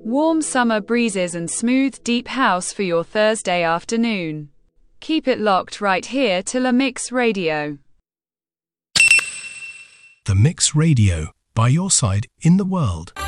Warm summer breezes and smooth deep house for your Thursday afternoon. Keep it locked right here to La Mix Radio. The Mix Radio, by your side in the world.